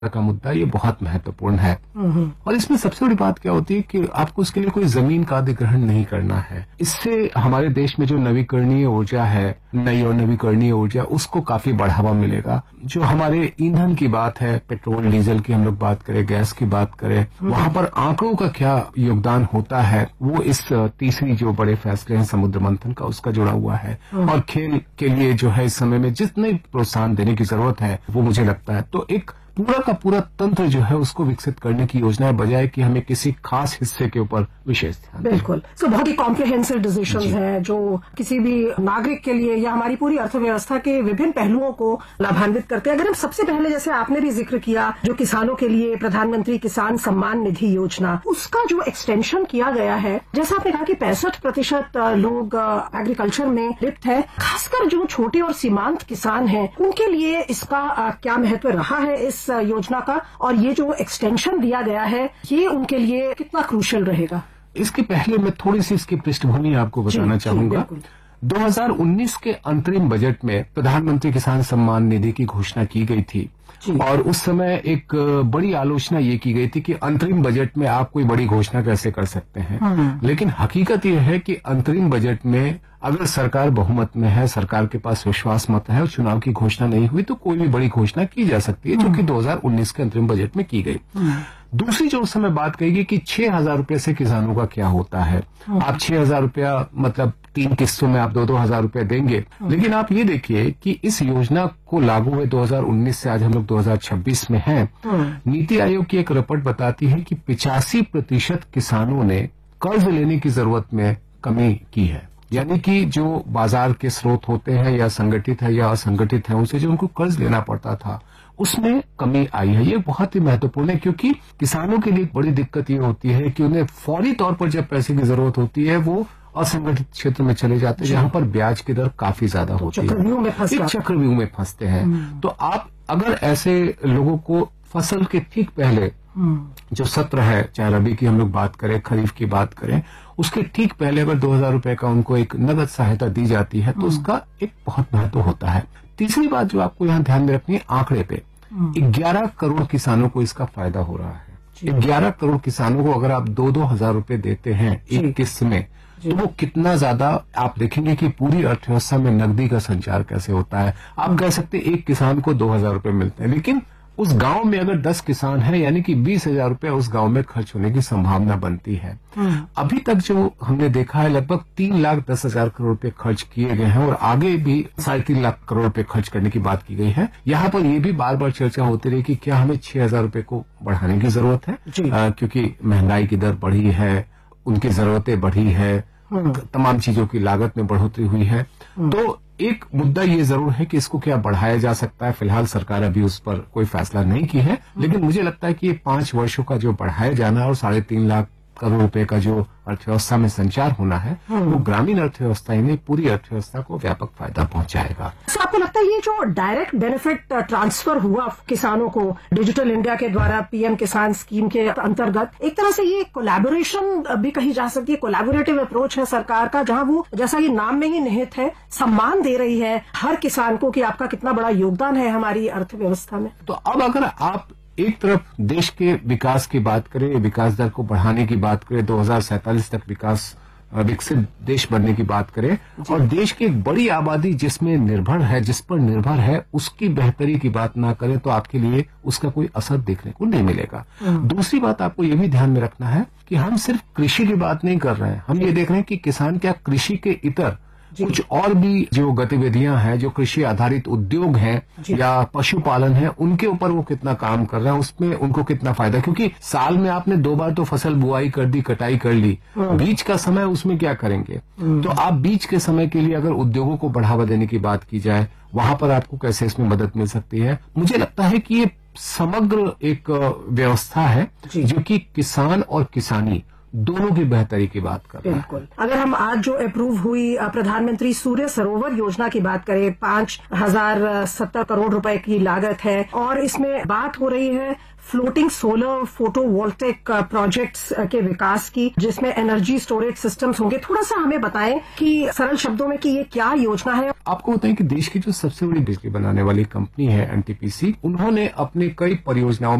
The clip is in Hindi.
का मुद्दा ये बहुत महत्वपूर्ण है। और इसमें सबसे बड़ी बात क्या होती है कि आपको उसके लिए कोई जमीन का अधिग्रहण नहीं करना है। इससे हमारे देश में जो नवीकरणीय ऊर्जा है, नई और नवीकरणीय ऊर्जा, उसको काफी बढ़ावा मिलेगा। जो हमारे ईंधन की बात है, पेट्रोल डीजल की हम लोग बात करें, गैस की बात करें, वहां पर आंकड़ों का क्या योगदान होता है वो इस तीसरी जो बड़े फैसले हैं समुद्र मंथन का, उसका जुड़ा हुआ है। और खेल के लिए जो है इस समय में जितने प्रोत्साहन देने की जरूरत है वो मुझे लगता है, तो एक पूरा का पूरा तंत्र जो है उसको विकसित करने की योजना है, बजाय कि हमें किसी खास हिस्से के ऊपर विशेष ध्यान। बिल्कुल, तो बहुत ही कॉम्प्रिहेंसिव डिसीजन है जो किसी भी नागरिक के लिए या हमारी पूरी अर्थव्यवस्था के विभिन्न पहलुओं को लाभान्वित करते हैं। अगर हम सबसे पहले, जैसे आपने भी जिक्र किया, जो किसानों के लिए प्रधानमंत्री किसान सम्मान निधि योजना, उसका जो एक्सटेंशन किया गया है, जैसा आपने कहा कि 65% लोग एग्रीकल्चर में लिप्त है, खासकर जो छोटे और सीमांत किसान हैं उनके लिए इसका क्या महत्व रहा है इस योजना का, और ये जो एक्सटेंशन दिया गया है ये उनके लिए कितना क्रूशियल रहेगा? इसके पहले मैं थोड़ी सी इसकी पृष्ठभूमि आपको बताना चाहूंगा। 2019 के अंतरिम बजट में प्रधानमंत्री किसान सम्मान निधि की घोषणा की गई थी और उस समय एक बड़ी आलोचना ये की गई थी कि अंतरिम बजट में आप कोई बड़ी घोषणा कैसे कर सकते हैं। लेकिन हकीकत यह है कि अंतरिम बजट में अगर सरकार बहुमत में है, सरकार के पास विश्वास मत है और चुनाव की घोषणा नहीं हुई तो कोई भी बड़ी घोषणा की जा सकती है, जो कि 2019 के अंतरिम बजट में की गई। दूसरी जो उस समय बात कही गई कि 6,000 रुपए से किसानों का क्या होता है। आप 6,000 रुपया मतलब 3 किस्तों में आप 2-2 हजार रुपया देंगे। लेकिन आप ये देखिए कि इस योजना को लागू हुए 2019 से आज हम लोग 2026 में हैं। नीति आयोग की एक रिपोर्ट बताती है कि 85% किसानों ने कर्ज लेने की जरूरत में कमी की है। यानी कि जो बाजार के स्रोत होते हैं या संगठित है या असंगठित है, उनसे जो उनको कर्ज लेना पड़ता था उसमें कमी आई है। ये बहुत ही महत्वपूर्ण है क्योंकि किसानों के लिए बड़ी दिक्कत ये होती है कि उन्हें फौरी तौर पर जब पैसे की जरूरत होती है वो असंगठित क्षेत्र में चले जाते हैं जहां पर ब्याज की दर काफी ज्यादा होती है, चक्रव्यूह में फंसते हैं। तो आप अगर ऐसे लोगों को फसल के ठीक पहले जो सत्र है, चाहे रबी की हम लोग बात करें, खरीफ की बात करें, उसके ठीक पहले अगर 2,000 रुपए का उनको एक नगद सहायता दी जाती है तो उसका एक बहुत महत्व होता है। तीसरी बात जो आपको यहाँ ध्यान में रखनी है, आंकड़े पे 11 करोड़ किसानों को इसका फायदा हो रहा है। 11 करोड़ किसानों को अगर आप 2-2 हजार रुपए देते हैं एक किस्त में, तो वो कितना ज्यादा आप देखेंगे कि पूरी अर्थव्यवस्था में नकदी का संचार कैसे होता है। आप कह सकते हैं एक किसान को 2,000 रुपए मिलते हैं, लेकिन उस गांव में अगर 10 किसान हैं यानी कि 20,000 रुपए उस गांव में खर्च होने की संभावना बनती है। अभी तक जो हमने देखा है लगभग 3,10,000 करोड़ रुपए खर्च किए गए हैं और आगे भी 3.5 लाख करोड़ रुपए खर्च करने की बात की गई है। यहाँ पर यह भी बार बार चर्चा होती रही कि क्या हमें 6,000 रुपए को बढ़ाने की जरूरत है, क्योंकि महंगाई की दर बढ़ी है, उनकी जरूरतें बढ़ी है, तमाम चीजों की लागत में बढ़ोतरी हुई है। तो एक मुद्दा ये जरूर है कि इसको क्या बढ़ाया जा सकता है। फिलहाल सरकार अभी उस पर कोई फैसला नहीं की है, लेकिन मुझे लगता है कि ये 5 वर्षों का जो बढ़ाया जाना और 3.5 लाख करोड़ रुपए का जो अर्थव्यवस्था में संचार होना है वो ग्रामीण अर्थव्यवस्था ही नहीं पूरी अर्थव्यवस्था को व्यापक फायदा पहुंचाएगा। तो आपको लगता है ये जो डायरेक्ट बेनिफिट ट्रांसफर हुआ किसानों को डिजिटल इंडिया के द्वारा पीएम किसान स्कीम के अंतर्गत, एक तरह से ये कोलैबोरेशन भी कही जा सकती है, कोलैबोरेटिव अप्रोच है सरकार का, जहां वो जैसा ये नाम में ही निहित है सम्मान दे रही है हर किसान को कि आपका कितना बड़ा योगदान है हमारी अर्थव्यवस्था में। तो अब अगर आप एक तरफ देश के विकास की बात करें, विकास दर को बढ़ाने की बात करें, 2047 तक विकसित देश बनने की बात करें और देश की एक बड़ी आबादी जिस पर निर्भर है उसकी बेहतरी की बात ना करें तो आपके लिए उसका कोई असर देखने को नहीं मिलेगा। दूसरी बात आपको ये भी ध्यान में रखना है कि हम सिर्फ कृषि की बात नहीं कर रहे हैं, हम ये देख रहे हैं कि किसान क्या कृषि के इतर कुछ और भी जो गतिविधियां हैं, जो कृषि आधारित उद्योग हैं या पशुपालन है, उनके ऊपर वो कितना काम कर रहे हैं, उसमें उनको कितना फायदा, क्योंकि साल में आपने 2 बार तो फसल बुआई कर दी, कटाई कर ली, बीच का समय उसमें क्या करेंगे। तो आप बीच के समय के लिए अगर उद्योगों को बढ़ावा देने की बात की जाए, वहां पर आपको कैसे इसमें मदद मिल सकती है। मुझे लगता है कि ये समग्र एक व्यवस्था है जो कि किसान और किसानी दोनों की बेहतरी की बात कर रहा है। बिल्कुल। अगर हम आज जो अप्रूव हुई प्रधानमंत्री सूर्य सरोवर योजना की बात करें, 5,070 करोड़ रुपए की लागत है और इसमें बात हो रही है फ्लोटिंग सोलर फोटोवोल्टेक प्रोजेक्ट्स के विकास की, जिसमें एनर्जी स्टोरेज सिस्टम्स होंगे। थोड़ा सा हमें बताएं कि सरल शब्दों में कि ये क्या योजना है। आपको बताएं कि देश की जो सबसे बड़ी बिजली बनाने वाली कंपनी है एनटीपीसी, उन्होंने अपने कई परियोजनाओं